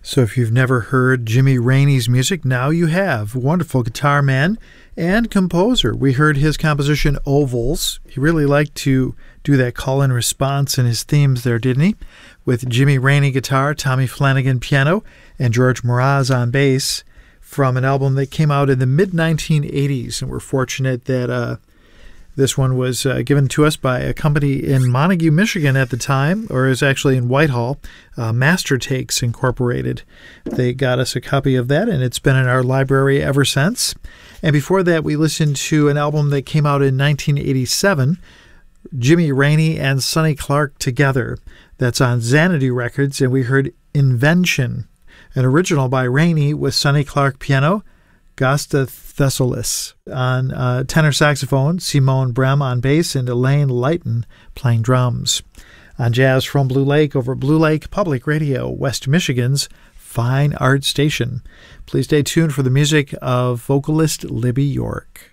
So if you've never heard Jimmy Rainey's music, now you have. Wonderful guitar man and composer. We heard his composition Ovals. He really liked to do that call and response in his themes there, didn't he? With Jimmy Rainey guitar, Tommy Flanagan piano, and George Mraz on bass from an album that came out in the mid-1980s. And we're fortunate that this one was given to us by a company in Montague, Michigan at the time, or is actually in Whitehall, Master Takes Incorporated. They got us a copy of that, and it's been in our library ever since. And before that, we listened to an album that came out in 1987, Jimmy Rainey and Sonny Clark Together. That's on Xanadu Records, and we heard Invention, an original by Rainey with Sonny Clark piano, Gosta Thessalis on tenor saxophone, Simone Brem on bass, and Elaine Leighton playing drums. On Jazz from Blue Lake over Blue Lake Public Radio, West Michigan's fine art station. Please stay tuned for the music of vocalist Libby York.